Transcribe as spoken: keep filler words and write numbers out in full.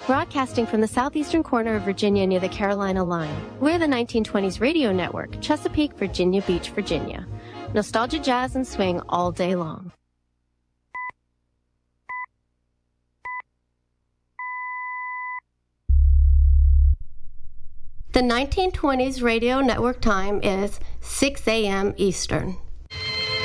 Broadcasting from the southeastern corner of Virginia near the Carolina line, we're the nineteen twenties Radio Network, Chesapeake, Virginia Beach, Virginia. Nostalgia, jazz, and swing all day long. The nineteen twenties Radio Network time is six a m Eastern.